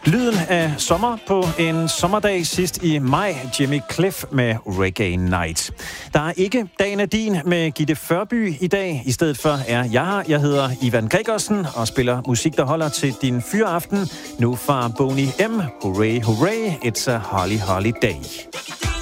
Lyden af sommer på en sommerdag sidst i maj. Jimmy Cliff med Reggae Night. Der er ikke Dagen er din med Gitte Førby i dag. I stedet for er jeg her. Jeg hedder Ivan Gregersen og spiller musik, der holder til din fyraften. Nu fra Boney M. Hooray, hooray, it's a holly, holly day.